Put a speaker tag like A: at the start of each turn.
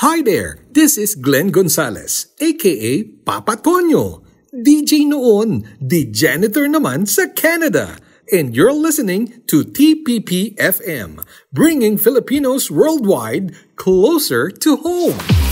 A: Hi there, this is Glenn Gonzalez, aka Papa Tonyo. DJ noon, di janitor naman sa Canada. And you're listening to TPP FM, bringing Filipinos worldwide closer to home.